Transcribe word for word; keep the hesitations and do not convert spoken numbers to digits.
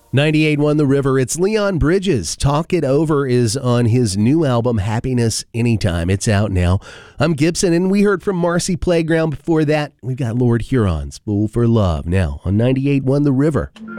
ninety-eight point one The River. It's Leon Bridges. Talk It Over is on his new album, Happiness Anytime. It's out now. I'm Gibson, and we heard from Marcy Playground before that. We've got Lord Huron's Fool for Love now on ninety-eight point one The River.